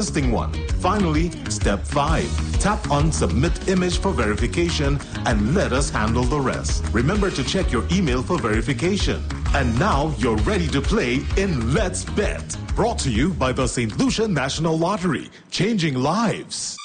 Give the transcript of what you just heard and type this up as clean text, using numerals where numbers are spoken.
existing one. Finally, step 5. Tap on Submit Image for verification and let us handle the rest. Remember to check your email for verification. And now you're ready to play in Let's Bet. Brought to you by the St. Lucia National Lottery, changing lives.